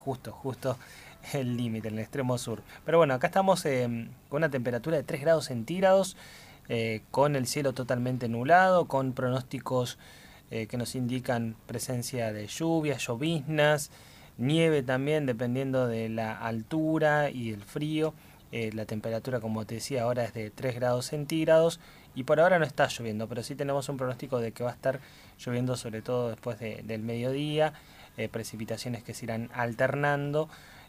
Justo el límite, en el extremo sur. Pero bueno, acá estamos con una temperatura de 3 grados centígrados, con el cielo totalmente nublado, con pronósticos que nos indican presencia de lluvias, lloviznas, nieve también, dependiendo de la altura y el frío. La temperatura, como te decía, ahora es de 3 grados centígrados y por ahora no está lloviendo, pero sí tenemos un pronóstico de que va a estar lloviendo sobre todo después del mediodía, precipitaciones que se irán alternando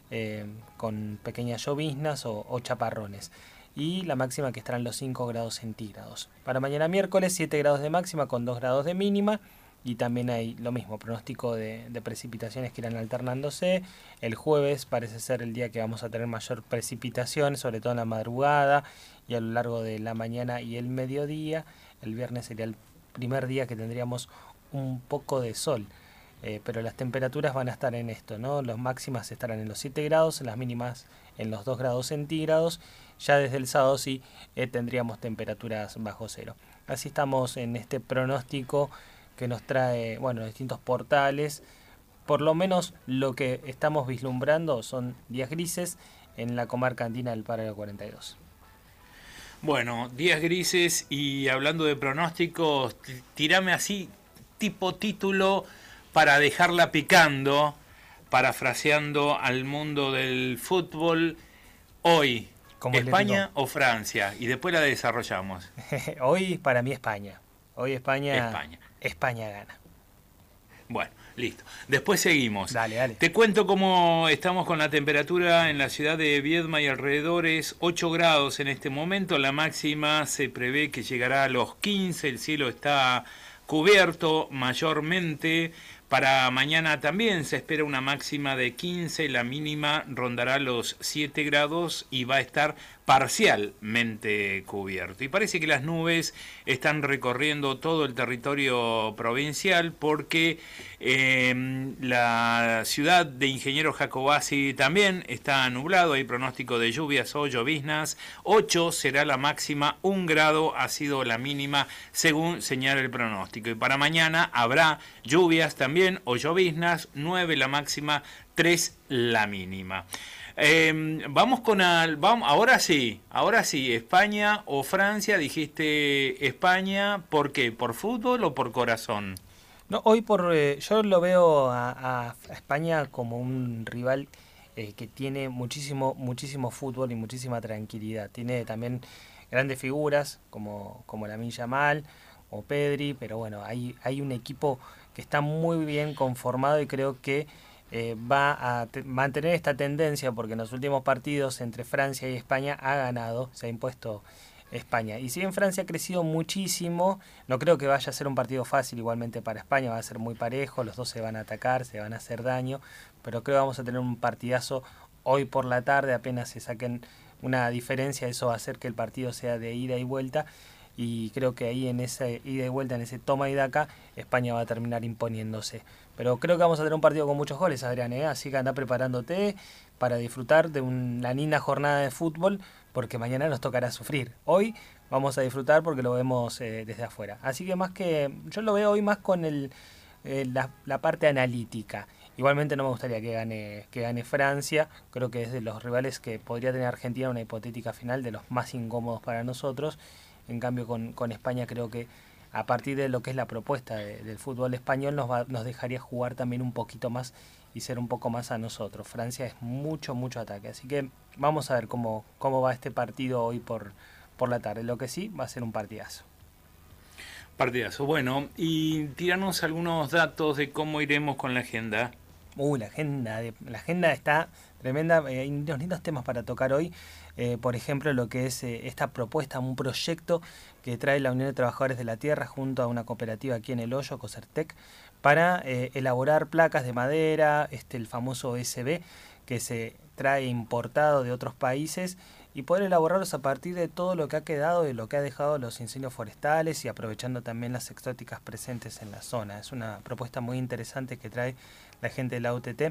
con pequeñas lloviznas o chaparrones. Y la máxima que estará en los 5 grados centígrados. Para mañana miércoles 7 grados de máxima con 2 grados de mínima. Y también hay lo mismo, pronóstico de precipitaciones que irán alternándose. El jueves parece ser el día que vamos a tener mayor precipitación, sobre todo en la madrugada y a lo largo de la mañana y el mediodía. El viernes sería el primer día que tendríamos un poco de sol. Pero las temperaturas van a estar en esto, ¿no? Las máximas estarán en los 7 grados, las mínimas en los 2 grados centígrados. Ya desde el sábado sí tendríamos temperaturas bajo cero. Así estamos en este pronóstico que nos trae, bueno, distintos portales. Por lo menos lo que estamos vislumbrando son días grises en la comarca andina del Páramo 42. Bueno, días grises y hablando de pronósticos, tirame así tipo título para dejarla picando, parafraseando al mundo del fútbol. Hoy, Como le digo, ¿España o Francia? Y después la desarrollamos. hoy para mí España. Hoy España, España. España gana. Bueno, listo. Después seguimos. Dale, dale. Te cuento cómo estamos con la temperatura en la ciudad de Viedma y alrededores. 8 grados en este momento. La máxima se prevé que llegará a los 15. El cielo está cubierto mayormente. Para mañana también se espera una máxima de 15, la mínima rondará los 7 grados y va a estar parcialmente cubierto. Y parece que las nubes están recorriendo todo el territorio provincial porque la ciudad de Ingeniero Jacobasi también está nublado, hay pronóstico de lluvias o lloviznas. 8 será la máxima, 1 grado ha sido la mínima según señala el pronóstico. Y para mañana habrá lluvias también o lloviznas, 9 la máxima, 3 la mínima. Vamos con ahora sí, España o Francia. Dijiste España, ¿por qué? ¿Por fútbol o por corazón? No, hoy yo lo veo a España como un rival que tiene muchísimo fútbol y muchísima tranquilidad. Tiene también grandes figuras como Lamine Yamal o Pedri, pero bueno, hay un equipo que está muy bien conformado y creo que va a mantener esta tendencia porque en los últimos partidos entre Francia y España ha ganado, se ha impuesto España. Y si bien Francia ha crecido muchísimo, no creo que vaya a ser un partido fácil igualmente para España, va a ser muy parejo, los dos se van a atacar, se van a hacer daño, pero creo que vamos a tener un partidazo hoy por la tarde, apenas se saquen una diferencia, eso va a hacer que el partido sea de ida y vuelta. Y creo que ahí en ese ida y vuelta, en ese toma y daca, España va a terminar imponiéndose. Pero creo que vamos a tener un partido con muchos goles, Adrián, ¿eh? Así que anda preparándote para disfrutar de una linda jornada de fútbol, porque mañana nos tocará sufrir. Hoy vamos a disfrutar porque lo vemos desde afuera. Así que más que yo lo veo hoy más con la parte analítica. Igualmente no me gustaría que gane Francia. Creo que es de los rivales que podría tener Argentina una hipotética final, de los más incómodos para nosotros. En cambio con España creo que a partir de lo que es la propuesta del fútbol español nos dejaría jugar también un poquito más y ser un poco más a nosotros. Francia es mucho ataque, así que vamos a ver cómo va este partido hoy por la tarde. Lo que sí va a ser un partidazo. Partidazo. Bueno, y tiranos algunos datos de cómo iremos con la agenda. La agenda está tremenda, hay unos lindos temas para tocar hoy. Por ejemplo, lo que es esta propuesta, un proyecto que trae la Unión de Trabajadores de la Tierra junto a una cooperativa aquí en El Hoyo, Cocertec, para elaborar placas de madera, el famoso SB, que se trae importado de otros países y poder elaborarlos a partir de todo lo que ha quedado, de lo que ha dejado los incendios forestales y aprovechando también las exóticas presentes en la zona. Es una propuesta muy interesante que trae la gente de la UTT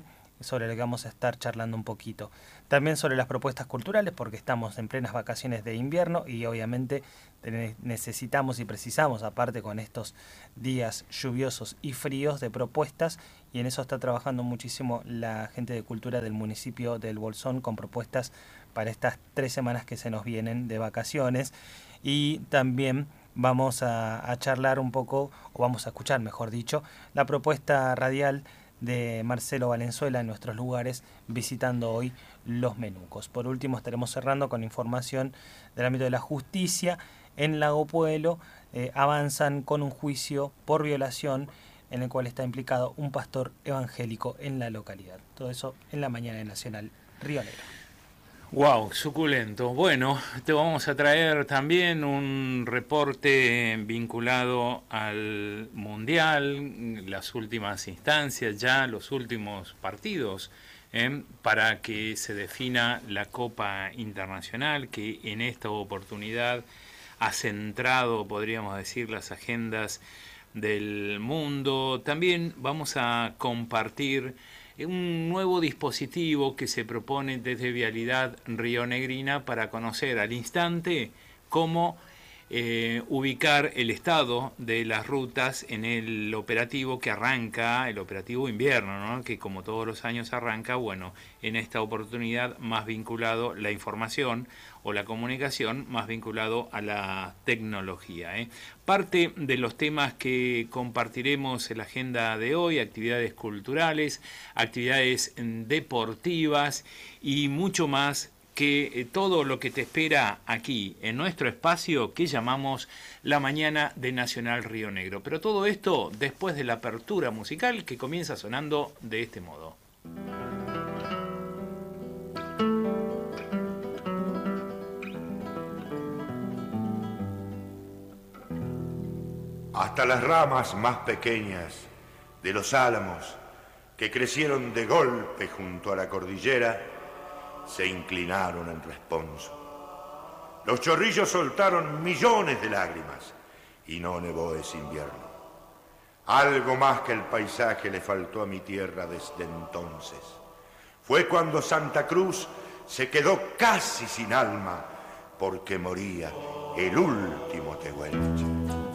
sobre lo que vamos a estar charlando un poquito. También sobre las propuestas culturales, porque estamos en plenas vacaciones de invierno y obviamente necesitamos y precisamos, aparte con estos días lluviosos y fríos, de propuestas, y en eso está trabajando muchísimo la gente de cultura del municipio del Bolsón con propuestas para estas 3 semanas que se nos vienen de vacaciones. Y también vamos a charlar un poco, o vamos a escuchar, mejor dicho, la propuesta radial de Marcelo Valenzuela en nuestros lugares, visitando hoy Los Menucos. Por último, estaremos cerrando con información del ámbito de la justicia. En Lago Puelo avanzan con un juicio por violación en el cual está implicado un pastor evangélico en la localidad. Todo eso en la mañana de Nacional Río Negro. Wow, suculento. Bueno, te vamos a traer también un reporte vinculado al Mundial, las últimas instancias ya, los últimos partidos, para que se defina la Copa Internacional, que en esta oportunidad ha centrado, podríamos decir, las agendas del mundo. También vamos a compartir un nuevo dispositivo que se propone desde Vialidad Rionegrina para conocer al instante cómo ubicar el estado de las rutas en el operativo que arranca, el operativo invierno, ¿no? Que como todos los años arranca, bueno, en esta oportunidad más vinculado la información o la comunicación, más vinculado a la tecnología. Parte de los temas que compartiremos en la agenda de hoy: actividades culturales, actividades deportivas y mucho más, que todo lo que te espera aquí en nuestro espacio que llamamos La Mañana de Nacional Río Negro. Pero todo esto después de la apertura musical, que comienza sonando de este modo. Hasta las ramas más pequeñas de los álamos que crecieron de golpe junto a la cordillera se inclinaron en responso. Los chorrillos soltaron millones de lágrimas y no nevó ese invierno. Algo más que el paisaje le faltó a mi tierra desde entonces. Fue cuando Santa Cruz se quedó casi sin alma porque moría el último tehuelche.